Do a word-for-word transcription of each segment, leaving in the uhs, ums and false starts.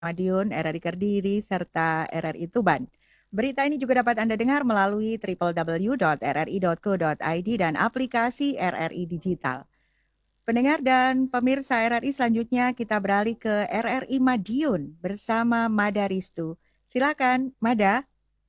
Madiun, R R I Kediri, serta R R I Tuban. Berita ini juga dapat Anda dengar melalui w w w titik r r i titik co titik i d dan aplikasi R R I Digital. Pendengar dan pemirsa R R I, selanjutnya kita beralih ke R R I Madiun bersama Mada Ristu. Silakan, Mada.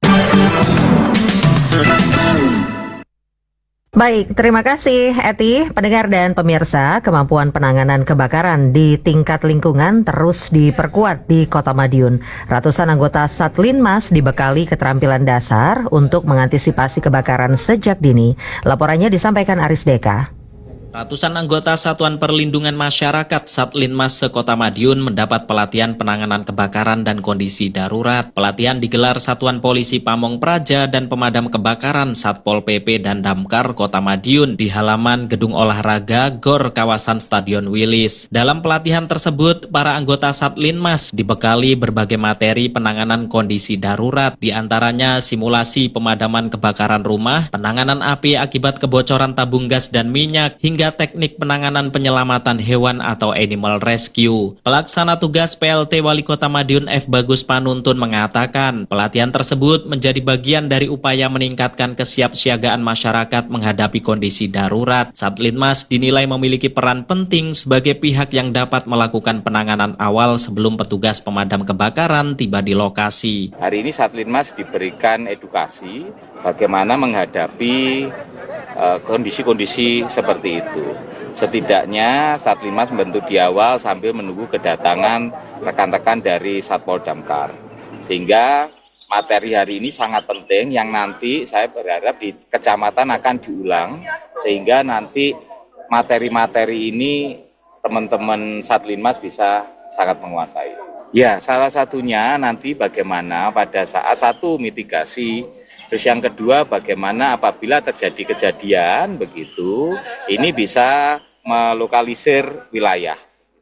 Baik, terima kasih Eti. Pendengar dan pemirsa, kemampuan penanganan kebakaran di tingkat lingkungan terus diperkuat di Kota Madiun. Ratusan anggota Satlinmas dibekali keterampilan dasar untuk mengantisipasi kebakaran sejak dini. Laporannya disampaikan Aris Deka. Ratusan anggota Satuan Perlindungan Masyarakat Satlinmas se-Kota Madiun mendapat pelatihan penanganan kebakaran dan kondisi darurat. Pelatihan digelar Satuan Polisi Pamong Praja dan Pemadam Kebakaran Satpol P P dan Damkar Kota Madiun di halaman Gedung Olahraga Gor kawasan Stadion Wilis. Dalam pelatihan tersebut, para anggota Satlinmas dibekali berbagai materi penanganan kondisi darurat, di antaranya simulasi pemadaman kebakaran rumah, penanganan api akibat kebocoran tabung gas dan minyak, hingga teknik penanganan penyelamatan hewan atau animal rescue. Pelaksana tugas P L T Wali Kota Madiun F. Bagus Panuntun mengatakan, pelatihan tersebut menjadi bagian dari upaya meningkatkan kesiapsiagaan masyarakat menghadapi kondisi darurat. Satlinmas dinilai memiliki peran penting sebagai pihak yang dapat melakukan penanganan awal sebelum petugas pemadam kebakaran tiba di lokasi. Hari ini Satlinmas diberikan edukasi bagaimana menghadapi kondisi-kondisi uh, seperti itu. Setidaknya Satlinmas membentuk di awal sambil menunggu kedatangan rekan-rekan dari Satpol Damkar. Sehingga materi hari ini sangat penting yang nanti saya berharap di kecamatan akan diulang. Sehingga nanti materi-materi ini teman-teman Satlinmas bisa sangat menguasai. Ya, salah satunya nanti bagaimana pada saat satu mitigasi. Terus yang kedua, bagaimana apabila terjadi kejadian begitu, ini bisa melokalisir wilayah.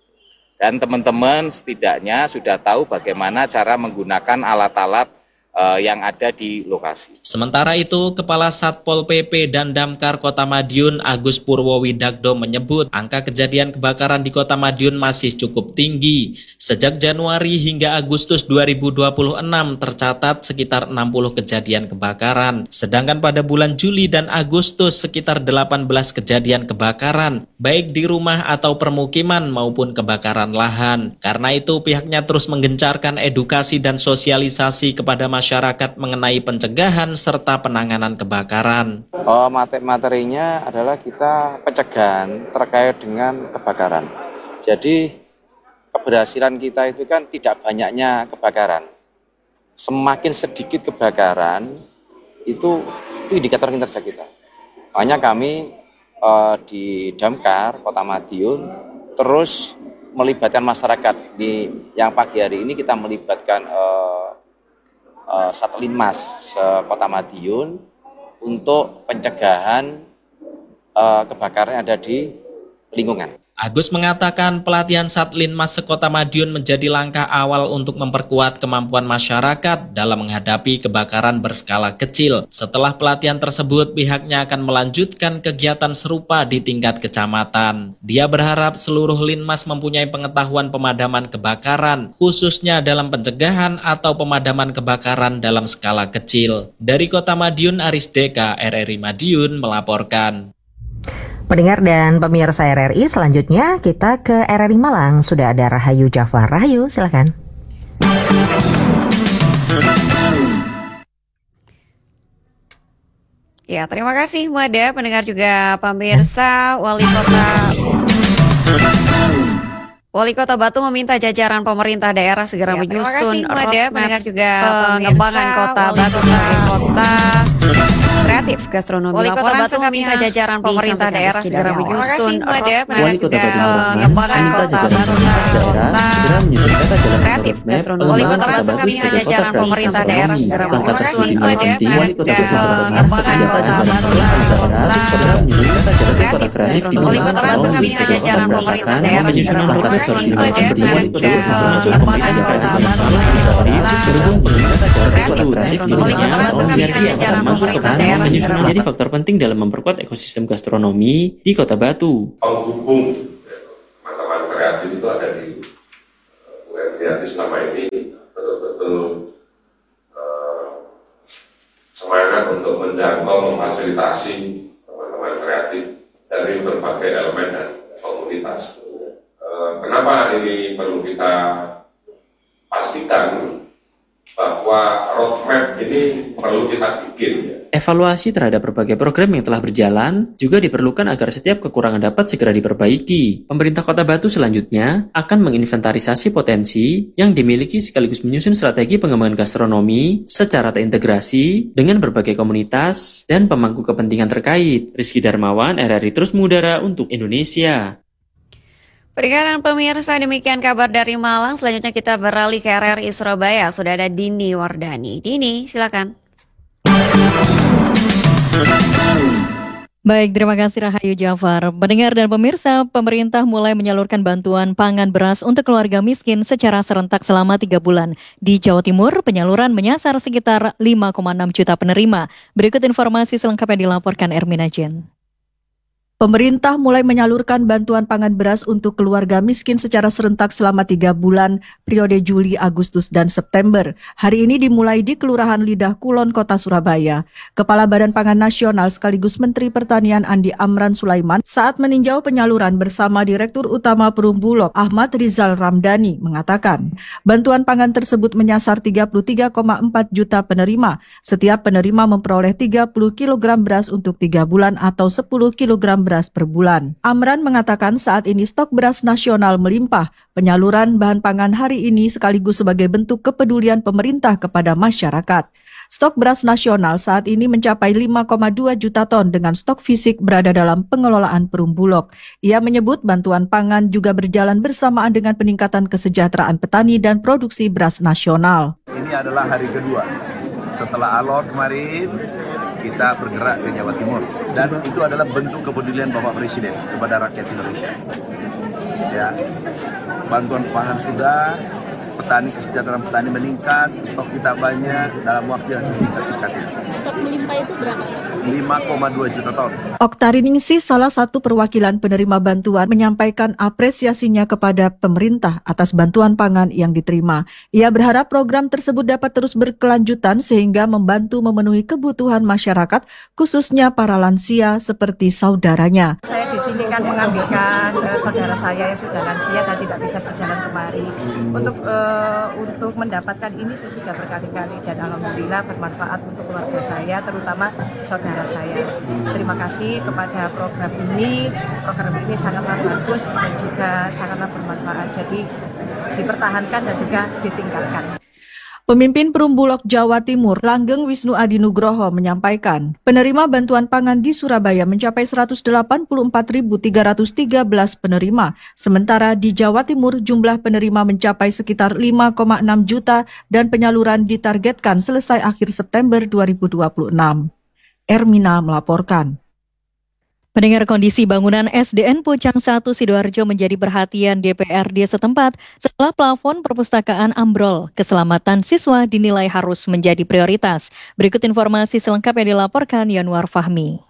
Dan teman-teman setidaknya sudah tahu bagaimana cara menggunakan alat-alat uh, yang ada di lokasi. Sementara itu, Kepala Satpol P P dan Damkar Kota Madiun Agus Purwowidagdo menyebut angka kejadian kebakaran di Kota Madiun masih cukup tinggi. Sejak Januari hingga Agustus dua ribu dua puluh enam tercatat sekitar enam puluh kejadian kebakaran. Sedangkan pada bulan Juli dan Agustus sekitar delapan belas kejadian kebakaran, baik di rumah atau permukiman maupun kebakaran lahan. Karena itu pihaknya terus menggencarkan edukasi dan sosialisasi kepada masyarakat mengenai pencegahan serta penanganan kebakaran. Oh, materinya adalah kita pencegahan terkait dengan kebakaran. Jadi keberhasilan kita itu kan tidak banyaknya kebakaran. Semakin sedikit kebakaran itu itu indikator kinerja kita. Makanya kami eh, di Damkar Kota Madiun terus melibatkan masyarakat. Di yang pagi hari ini kita melibatkan eh, eh, Satlinmas se-Kota Madiun untuk pencegahan uh, kebakaran yang ada di lingkungan. Agus mengatakan pelatihan Satlinmas se-Kota Madiun menjadi langkah awal untuk memperkuat kemampuan masyarakat dalam menghadapi kebakaran berskala kecil. Setelah pelatihan tersebut, pihaknya akan melanjutkan kegiatan serupa di tingkat kecamatan. Dia berharap seluruh Linmas mempunyai pengetahuan pemadaman kebakaran, khususnya dalam pencegahan atau pemadaman kebakaran dalam skala kecil. Dari Kota Madiun, Aris Deka, R R I Madiun melaporkan. Pendengar dan pemirsa R R I, selanjutnya kita ke R R I Malang. Sudah ada Rahayu Jafar. Rahayu, silakan. Ya, terima kasih Mada, pendengar juga pemirsa. Wali Kota Wali Kota Batu meminta jajaran pemerintah daerah segera ya, menyusun roadmap pendengar juga pengembangan Kota Batu sebagai kota kreatif gastronomi. Wali Kota Batu meminta jajaran pemerintah daerah segera menyusun Wali Kota Batu pengembangan Kota Batu sebagai kota kreatif gastronomi. Wali Kota Batu meminta jajaran pemerintah daerah segera menyusun pengembangan Kota Batu sebagai kota kreatif gastronomi. Wali Kota Batu meminta jajaran pemerintah daerah segera menyusun menyusun menjadi faktor penting dalam memperkuat ekosistem gastronomi di Kota Batu. Penghubung masalah kreatif itu ada di U M P kreatif selama ini betul-betul uh, semangat untuk menjangkau, memfasilitasi teman-teman kreatif dari berbagai elemen dan komunitas. Uh, kenapa ini perlu kita pastikan bahwa roadmap ini perlu kita bikin. Evaluasi terhadap berbagai program yang telah berjalan juga diperlukan agar setiap kekurangan dapat segera diperbaiki. Pemerintah Kota Batu selanjutnya akan menginventarisasi potensi yang dimiliki sekaligus menyusun strategi pengembangan gastronomi secara terintegrasi dengan berbagai komunitas dan pemangku kepentingan terkait. Rizky Darmawan, R R I Terus Mengudara untuk Indonesia. Perikanan pemirsa, demikian kabar dari Malang. Selanjutnya kita beralih ke R R I Surabaya. Sudah ada Dini Wardani. Dini, silakan. Baik, terima kasih Rahayu Jafar. Pendengar dan pemirsa, pemerintah mulai menyalurkan bantuan pangan beras untuk keluarga miskin secara serentak selama tiga bulan. Di Jawa Timur, penyaluran menyasar sekitar lima koma enam juta penerima. Berikut informasi selengkapnya dilaporkan Ermina Jen. Pemerintah mulai menyalurkan bantuan pangan beras untuk keluarga miskin secara serentak selama tiga bulan, periode Juli, Agustus, dan September. Hari ini dimulai di Kelurahan Lidah Kulon, Kota Surabaya. Kepala Badan Pangan Nasional sekaligus Menteri Pertanian Andi Amran Sulaiman saat meninjau penyaluran bersama Direktur Utama Perumbulok Ahmad Rizal Ramdhani mengatakan, bantuan pangan tersebut menyasar tiga puluh tiga koma empat juta penerima. Setiap penerima memperoleh tiga puluh kilogram beras untuk tiga bulan atau sepuluh kilogram beras per bulan. Amran mengatakan saat ini stok beras nasional melimpah. Penyaluran bahan pangan hari ini sekaligus sebagai bentuk kepedulian pemerintah kepada masyarakat. Stok beras nasional saat ini mencapai lima koma dua juta ton dengan stok fisik berada dalam pengelolaan Perumbulok. Ia menyebut bantuan pangan juga berjalan bersamaan dengan peningkatan kesejahteraan petani dan produksi beras nasional. Ini adalah hari kedua setelah alor kemarin. Kita bergerak ke Jawa Timur dan itu adalah bentuk kepedulian Bapak Presiden kepada rakyat Indonesia. Ya, bantuan pangan sudah, petani kesejahteraan petani meningkat, stok kita banyak dalam waktu yang sesingkat-singkatnya. Stok melimpah itu berapa? lima koma dua juta ton. Oktariningsih, salah satu perwakilan penerima bantuan, menyampaikan apresiasinya kepada pemerintah atas bantuan pangan yang diterima. Ia berharap program tersebut dapat terus berkelanjutan sehingga membantu memenuhi kebutuhan masyarakat, khususnya para lansia seperti saudaranya. Saya di sini kan mengambilkan uh, saudara saya yang sudah lansia dan tidak bisa berjalan kemari. Untuk uh, untuk mendapatkan ini saya sudah berkali-kali dan alhamdulillah bermanfaat untuk keluarga saya, terutama saudara saya. Terima kasih kepada program ini. Program ini sangatlah bagus dan juga sangatlah bermanfaat. Jadi dipertahankan dan juga ditingkatkan. Pemimpin Perumbulok Jawa Timur, Langgeng Wisnu Adi Nugroho menyampaikan, penerima bantuan pangan di Surabaya mencapai seratus delapan puluh empat ribu tiga ratus tiga belas penerima. Sementara di Jawa Timur jumlah penerima mencapai sekitar lima koma enam juta dan penyaluran ditargetkan selesai akhir September dua ribu dua puluh enam. Ermina melaporkan. Pendengar, kondisi bangunan S D N Pucang satu Sidoarjo menjadi perhatian D P R D setempat setelah plafon perpustakaan ambrol. Keselamatan siswa dinilai harus menjadi prioritas. Berikut informasi selengkapnya dilaporkan Yanwar Fahmi.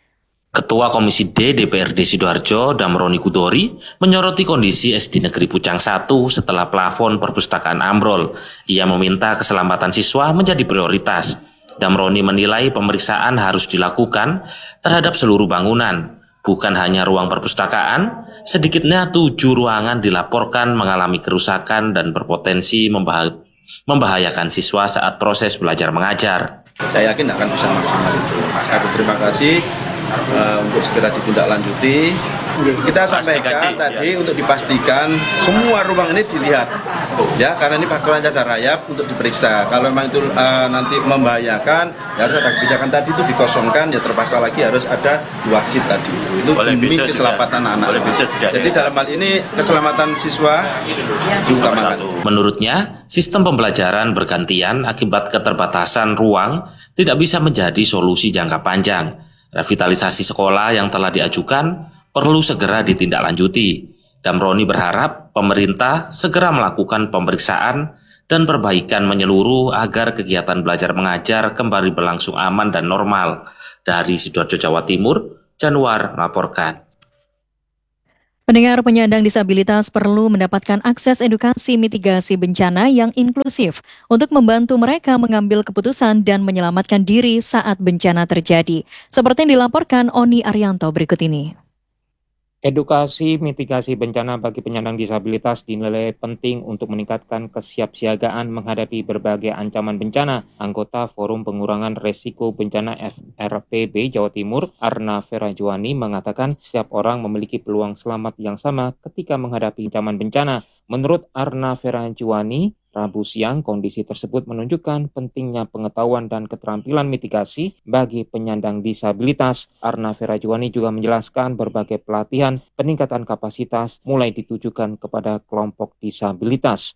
Ketua Komisi D D P R D Sidoarjo, Damroni Kudori, menyoroti kondisi S D Negeri Pucang satu setelah plafon perpustakaan ambrol. Ia meminta keselamatan siswa menjadi prioritas. Damroni menilai pemeriksaan harus dilakukan terhadap seluruh bangunan, bukan hanya ruang perpustakaan. Sedikitnya tujuh ruangan dilaporkan mengalami kerusakan dan berpotensi membah- membahayakan siswa saat proses belajar mengajar. Saya yakin akan bisa maksimal itu. Maka berterima kasih uh, untuk segera ditindaklanjuti. Kita sampaikan tadi untuk dipastikan semua ruang ini dilihat, ya, karena ini bakalan ada rayap untuk diperiksa. Kalau memang itu uh, nanti membahayakan, ya harus ada kebijakan tadi itu dikosongkan, ya terpaksa lagi harus ada wasit tadi. Itu demi keselamatan anak-anak. Jadi dalam hal ini keselamatan siswa diutamakan. Menurutnya, sistem pembelajaran bergantian akibat keterbatasan ruang tidak bisa menjadi solusi jangka panjang. Revitalisasi sekolah yang telah diajukan perlu segera ditindaklanjuti. Damroni berharap pemerintah segera melakukan pemeriksaan dan perbaikan menyeluruh agar kegiatan belajar mengajar kembali berlangsung aman dan normal. Dari Sidoarjo, Jawa Timur, Januar melaporkan. Pendengar penyandang disabilitas perlu mendapatkan akses edukasi mitigasi bencana yang inklusif untuk membantu mereka mengambil keputusan dan menyelamatkan diri saat bencana terjadi. Seperti yang dilaporkan Oni Arianto berikut ini. Edukasi mitigasi bencana bagi penyandang disabilitas dinilai penting untuk meningkatkan kesiapsiagaan menghadapi berbagai ancaman bencana. Anggota Forum Pengurangan Resiko Bencana F R P B Jawa Timur, Arna Ferajuani, mengatakan setiap orang memiliki peluang selamat yang sama ketika menghadapi ancaman bencana. Menurut Arna Ferajuani, Rabu siang, kondisi tersebut menunjukkan pentingnya pengetahuan dan keterampilan mitigasi bagi penyandang disabilitas. Arna Ferajuani juga menjelaskan berbagai pelatihan peningkatan kapasitas mulai ditujukan kepada kelompok disabilitas.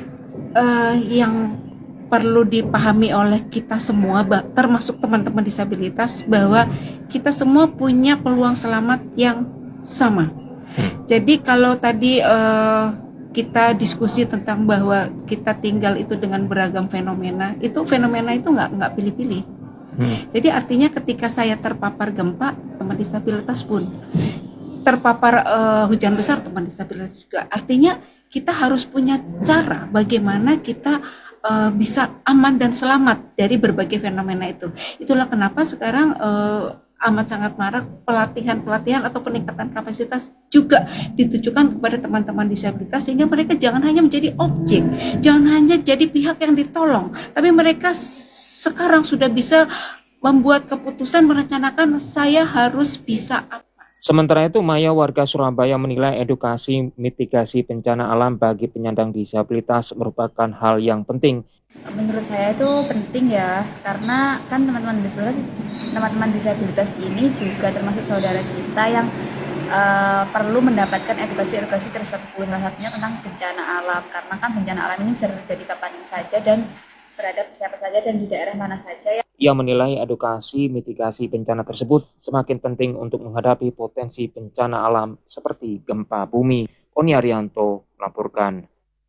Uh, yang perlu dipahami oleh kita semua, termasuk teman-teman disabilitas, bahwa kita semua punya peluang selamat yang sama. Jadi kalau tadi uh, kita diskusi tentang bahwa kita tinggal itu dengan beragam fenomena, itu fenomena itu nggak nggak pilih-pilih. Hmm. Jadi artinya ketika saya terpapar gempa, teman disabilitas pun terpapar uh, hujan besar, teman disabilitas juga. Artinya kita harus punya cara bagaimana kita uh, bisa aman dan selamat dari berbagai fenomena itu. Itulah kenapa sekarang uh, amat sangat marak pelatihan-pelatihan atau peningkatan kapasitas juga ditujukan kepada teman-teman disabilitas, sehingga mereka jangan hanya menjadi objek, jangan hanya jadi pihak yang ditolong, tapi mereka sekarang sudah bisa membuat keputusan, merencanakan saya harus bisa apa. Sementara itu, Maya, warga Surabaya, menilai edukasi mitigasi bencana alam bagi penyandang disabilitas merupakan hal yang penting. Menurut saya itu penting ya, karena kan teman-teman disabilitas, teman-teman disabilitas ini juga termasuk saudara kita yang uh, perlu mendapatkan edukasi-edukasi tersebut, salah satunya tentang bencana alam, karena kan bencana alam ini bisa terjadi kapan saja dan berada siapa saja dan di daerah mana saja. Ya. Ia menilai edukasi mitigasi bencana tersebut semakin penting untuk menghadapi potensi bencana alam seperti gempa bumi. Oni Arianto melaporkan.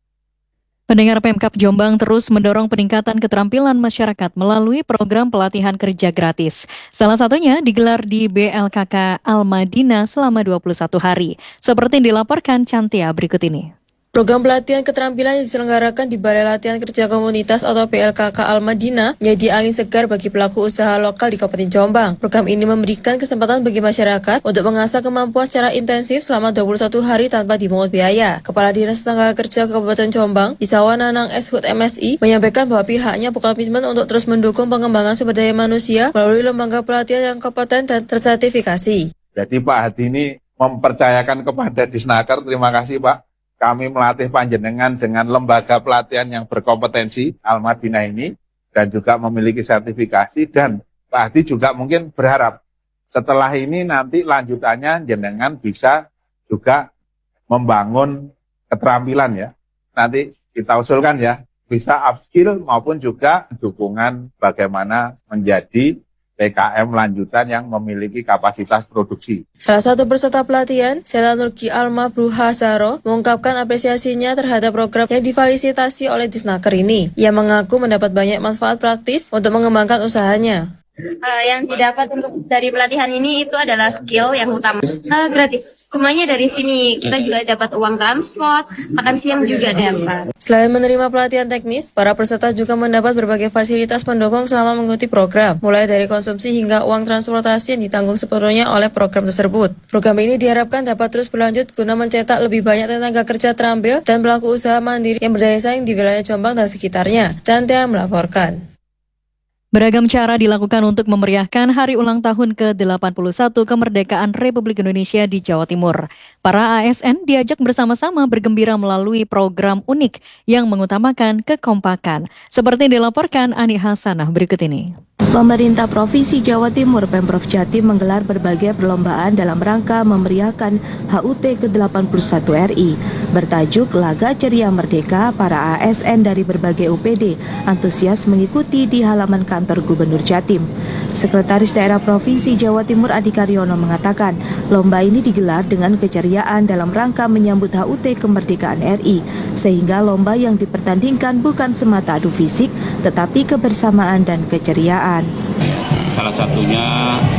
Pendengar Pemkab Jombang terus mendorong peningkatan keterampilan masyarakat melalui program pelatihan kerja gratis. Salah satunya digelar di B L K K Al-Madinah selama dua puluh satu hari. Seperti yang dilaporkan Cantia berikut ini. Program pelatihan keterampilan yang diselenggarakan di Balai Latihan Kerja Komunitas atau B L K K Al-Madinah menjadi angin segar bagi pelaku usaha lokal di Kabupaten Jombang. Program ini memberikan kesempatan bagi masyarakat untuk mengasah kemampuan secara intensif selama dua puluh satu hari tanpa dipungut biaya. Kepala Dinas Tenaga Kerja Kabupaten Jombang, Isawan Nanang S H U D M S I, menyampaikan bahwa pihaknya berkomitmen untuk terus mendukung pengembangan sumber daya manusia melalui lembaga pelatihan yang kompeten dan tersertifikasi. Jadi Pak Hadi ini mempercayakan kepada Disnaker, terima kasih Pak. Kami melatih panjenengan dengan lembaga pelatihan yang berkompetensi Al-Madinah ini dan juga memiliki sertifikasi, dan Pak Hadi juga mungkin berharap setelah ini nanti lanjutannya jenengan bisa juga membangun keterampilan ya. Nanti kita usulkan ya, bisa upskill maupun juga dukungan bagaimana menjadi P K M lanjutan yang memiliki kapasitas produksi. Salah satu peserta pelatihan, Sela Nurki Alma Bruhasaro, mengungkapkan apresiasinya terhadap program yang difasilitasi oleh Disnaker ini. Ia mengaku mendapat banyak manfaat praktis untuk mengembangkan usahanya. Uh, yang didapat untuk dari pelatihan ini itu adalah skill yang utama. Uh, gratis, semuanya dari sini. Kita juga dapat uang transport, makan siang juga dapat. Selain menerima pelatihan teknis, para peserta juga mendapat berbagai fasilitas pendukung selama mengikuti program, mulai dari konsumsi hingga uang transportasi yang ditanggung sepenuhnya oleh program tersebut. Program ini diharapkan dapat terus berlanjut guna mencetak lebih banyak tenaga kerja terampil dan pelaku usaha mandiri yang berdaya saing di wilayah Jombang dan sekitarnya. Cantia melaporkan. Beragam cara dilakukan untuk memeriahkan hari ulang tahun ke delapan puluh satu kemerdekaan Republik Indonesia di Jawa Timur. Para A S N diajak bersama-sama bergembira melalui program unik yang mengutamakan kekompakan. Seperti dilaporkan Ani Hasanah berikut ini. Pemerintah Provinsi Jawa Timur Pemprov Jatim menggelar berbagai perlombaan dalam rangka memeriahkan H U T ke delapan puluh satu R I. Bertajuk Laga Ceria Merdeka, para A S N dari berbagai U P D antusias mengikuti di halaman kantor Gubernur Jatim. Sekretaris Daerah Provinsi Jawa Timur Adi Karyono mengatakan, lomba ini digelar dengan keceriaan dalam rangka menyambut H U T kemerdekaan R I, sehingga lomba yang dipertandingkan bukan semata adu fisik, tetapi kebersamaan dan keceriaan. Salah satunya